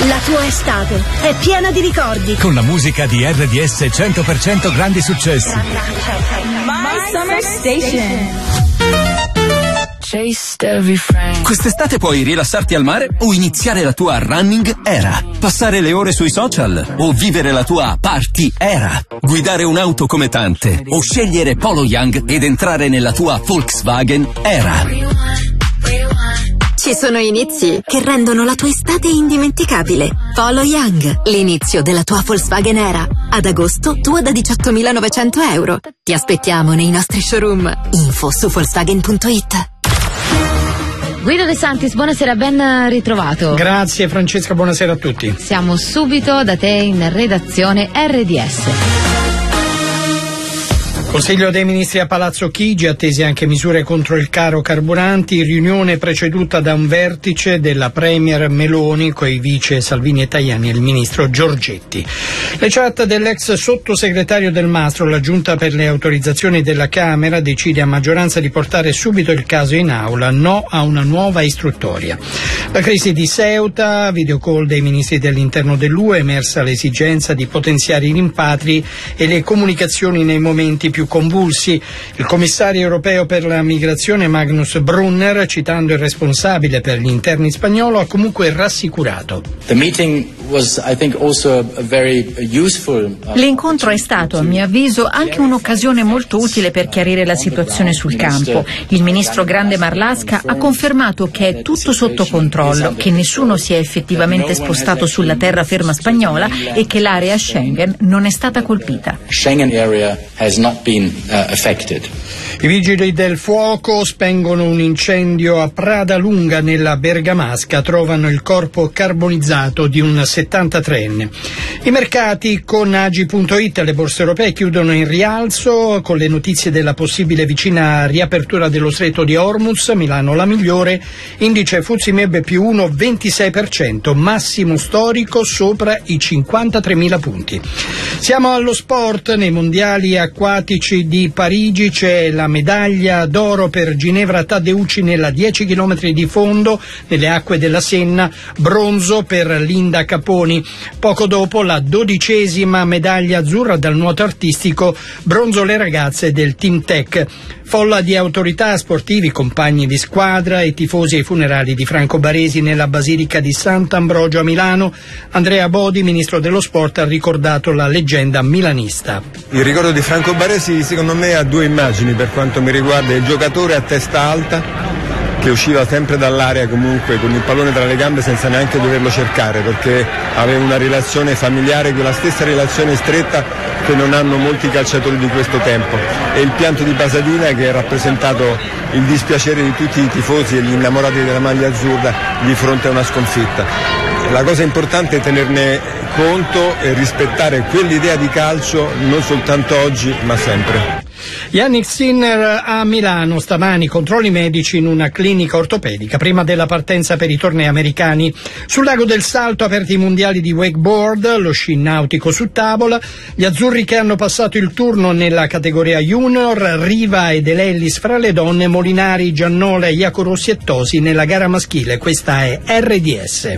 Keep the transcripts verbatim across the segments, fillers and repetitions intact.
La tua estate è piena di ricordi. Con la musica di R D S cento per cento grandi successi. My Summer Station. Quest'estate puoi rilassarti al mare o iniziare la tua running era. Passare le ore sui social o vivere la tua party era. Guidare un'auto come tante o scegliere Polo Young ed entrare nella tua Volkswagen era. Ci sono inizi che rendono la tua estate indimenticabile. Polo Young, l'inizio della tua Volkswagen era. Ad agosto, tua da diciottomilanovecento euro. Ti aspettiamo nei nostri showroom. Info su Volkswagen punto it. Guido De Santis, buonasera, ben ritrovato. Grazie Francesca, buonasera a tutti. Siamo subito da te in redazione R D S. Consiglio dei Ministri a Palazzo Chigi, attesi anche misure contro il caro carburanti, riunione preceduta da un vertice della Premier Meloni coi vice Salvini e Tajani e il ministro Giorgetti. Le chat dell'ex sottosegretario Del Mastro, la giunta per le autorizzazioni della Camera decide a maggioranza di portare subito il caso in aula, no a una nuova istruttoria. La crisi di Ceuta, video call dei ministri dell'interno dell'U E, emersa l'esigenza di potenziare i rimpatri e le comunicazioni nei momenti più convulsi. Il commissario europeo per la migrazione Magnus Brunner, citando il responsabile per gli interni spagnolo, ha comunque rassicurato. L'incontro è stato, a mio avviso, anche un'occasione molto utile per chiarire la situazione sul campo. Il ministro Grande Marlaska ha confermato che è tutto sotto controllo, che nessuno si è effettivamente spostato sulla terraferma spagnola e che l'area Schengen non è stata colpita. I vigili del fuoco spengono un incendio a Prada Lunga nella Bergamasca, trovano il corpo carbonizzato di un settantatreenne. I mercati con Agi punto it, le borse europee chiudono in rialzo con le notizie della possibile vicina riapertura dello stretto di Hormuz. Milano la migliore, indice F T S E M E B più uno virgola ventisei per cento, massimo storico sopra i cinquantatremila punti. Siamo allo sport, nei mondiali acquatici di Parigi c'è la medaglia d'oro per Ginevra Taddeucci nella dieci chilometri di fondo nelle acque della Senna, bronzo per Linda Caponi. Poco dopo la dodicesima medaglia azzurra dal nuoto artistico, bronzo le ragazze del Team Tech. Folla di autorità, sportivi, compagni di squadra e tifosi ai funerali di Franco Baresi nella Basilica di Sant'Ambrogio a Milano. Andrea Bodi, ministro dello sport, ha ricordato la leggenda milanista. Il ricordo di Franco Baresi secondo me ha due immagini per quanto mi riguarda: il giocatore a testa alta che usciva sempre dall'area comunque con il pallone tra le gambe senza neanche doverlo cercare, perché aveva una relazione familiare, quella stessa relazione stretta che non hanno molti calciatori di questo tempo, e il pianto di Pasadena che ha rappresentato il dispiacere di tutti i tifosi e gli innamorati della maglia azzurra di fronte a una sconfitta. La cosa importante è tenerne conto e rispettare quell'idea di calcio non soltanto oggi ma sempre. Yannick Sinner a Milano stamani, controlli medici in una clinica ortopedica prima della partenza per i tornei americani. Sul lago del Salto aperti i mondiali di wakeboard, lo sci nautico su tavola, gli azzurri che hanno passato il turno nella categoria junior, Riva ed Elellis fra le donne, Molinari, Giannola, Iaco Rossi e Tosi nella gara maschile. Questa è R D S.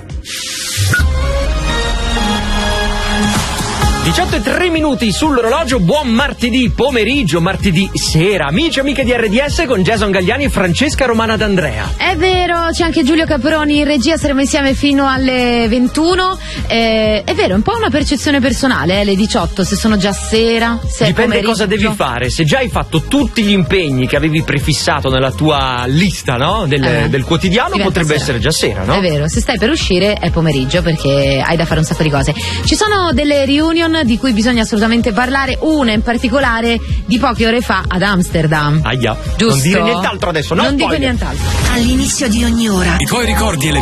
diciotto e tre minuti sull'orologio, buon martedì pomeriggio, martedì sera, amici e amiche di R D S con Jason Gagliani e Francesca Romana D'Andrea. È vero, c'è anche Giulio Caproni in regia, saremo insieme fino alle ventuno. Eh, è vero, è un po' una percezione personale, eh, le diciotto, se sono già sera, se dipende è pomeriggio. Cosa devi fare, se già hai fatto tutti gli impegni che avevi prefissato nella tua lista, no? del, eh, del quotidiano, potrebbe sera. essere già sera, no? È vero, se stai per uscire è pomeriggio perché hai da fare un sacco di cose. Ci sono delle reunion di cui bisogna assolutamente parlare, una in particolare di poche ore fa ad Amsterdam. Aia, giusto? Non dire nient'altro adesso, no? Non spoiler. dico nient'altro. All'inizio di ogni ora i tuoi ricordi e le